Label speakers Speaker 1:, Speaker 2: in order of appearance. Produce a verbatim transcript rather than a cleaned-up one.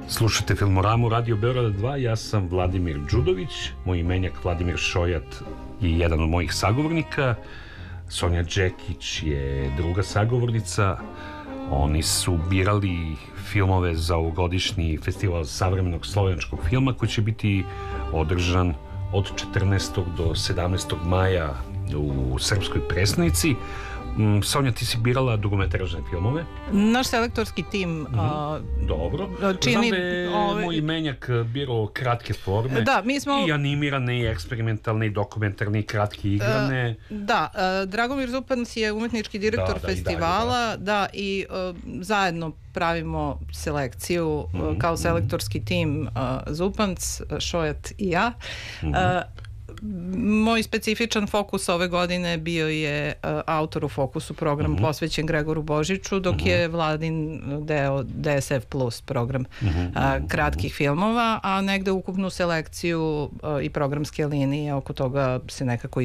Speaker 1: Slušate Filmoramu Radio Beograda dva, ja sam Vladimir Đudović, moj imenjak Vladimir Šojat je jedan od mojih sagovornika, Sonja Đekić je druga sagovornica. Oni su birali filmove za ovogodišnji festival savremenog slovenačkog filma koji će biti održan od četrnaestog do sedamnaestog maja u Srpskoj Presnici. Sonja, ti si birala dugometražne filmove.
Speaker 2: Naš selektorski tim
Speaker 1: mm-hmm. a, dobro.
Speaker 2: Čini,
Speaker 1: Znam da je ove... moj imenjak birao kratke forme.
Speaker 2: Da, mi smo...
Speaker 1: I animirane, i eksperimentalne, i dokumentarne, i kratke igrane.
Speaker 2: Uh, da, uh, Dragomir Zupans je umetnički direktor da, da, festivala, i, dalje, da. da, i uh, zajedno pravimo selekciju mm-hmm. uh, kao selektorski tim uh, Zupans, Šojat i ja. Mm-hmm. Uh, Moj specifičan fokus ove godine bio je uh, autor u fokusu, program mm-hmm. posvećen Gregoru Božiću, dok mm-hmm. je Vladin deo D S F plus program mm-hmm. uh, kratkih filmova, a negde ukupnu selekciju uh, i programske linije oko toga se nekako